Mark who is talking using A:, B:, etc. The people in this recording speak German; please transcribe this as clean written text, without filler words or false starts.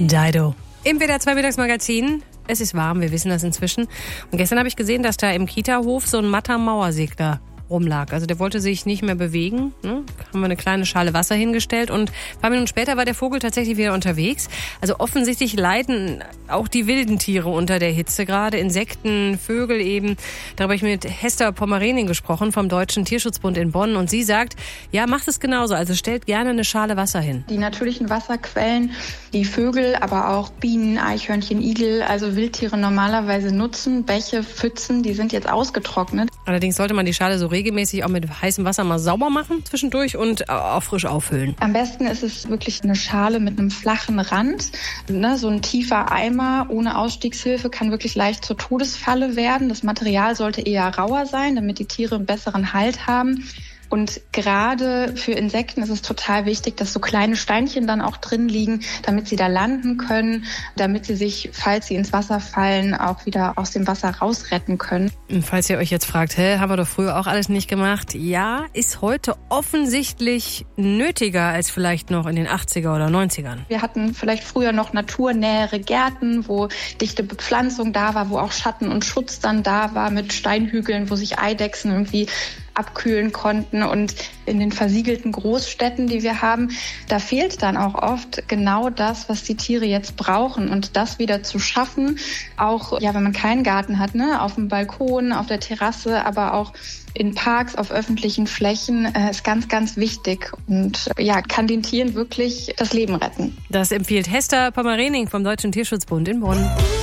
A: Dido. Im WDR 2 Mittagsmagazin. Es ist warm, wir wissen das inzwischen. Und gestern habe ich gesehen, dass da im Kita-Hof so ein matter Mauersegler rumlag. Also der wollte sich nicht mehr bewegen. Ne? Haben wir eine kleine Schale Wasser hingestellt und ein paar Minuten später war der Vogel tatsächlich wieder unterwegs. Also offensichtlich leiden auch die wilden Tiere unter der Hitze, gerade Insekten, Vögel eben. Darüber habe ich mit Hester Pommerening gesprochen vom Deutschen Tierschutzbund in Bonn und sie sagt, ja, macht es genauso, also stellt gerne eine Schale Wasser hin.
B: Die natürlichen Wasserquellen, die Vögel, aber auch Bienen, Eichhörnchen, Igel, also Wildtiere normalerweise nutzen, Bäche, Pfützen, die sind jetzt ausgetrocknet.
A: Allerdings sollte man die Schale so regelmäßig auch mit heißem Wasser mal sauber machen zwischendurch und auch frisch auffüllen.
B: Am besten ist es wirklich eine Schale mit einem flachen Rand. Ne, so ein tiefer Eimer ohne Ausstiegshilfe kann wirklich leicht zur Todesfalle werden. Das Material sollte eher rauer sein, damit die Tiere einen besseren Halt haben. Und gerade für Insekten ist es total wichtig, dass so kleine Steinchen dann auch drin liegen, damit sie da landen können, damit sie sich, falls sie ins Wasser fallen, auch wieder aus dem Wasser rausretten können.
A: Falls ihr euch jetzt fragt, haben wir doch früher auch alles nicht gemacht? Ja, ist heute offensichtlich nötiger als vielleicht noch in den 80er oder 90ern.
B: Wir hatten vielleicht früher noch naturnähere Gärten, wo dichte Bepflanzung da war, wo auch Schatten und Schutz dann da war mit Steinhügeln, wo sich Eidechsen irgendwie abkühlen konnten. Und in den versiegelten Großstädten, die wir haben, da fehlt dann auch oft genau das, was die Tiere jetzt brauchen. Und das wieder zu schaffen, auch ja, wenn man keinen Garten hat, ne, auf dem Balkon, auf der Terrasse, aber auch in Parks, auf öffentlichen Flächen, ist ganz, ganz wichtig und ja, kann den Tieren wirklich das Leben retten.
A: Das empfiehlt Hester Pommerening vom Deutschen Tierschutzbund in Bonn.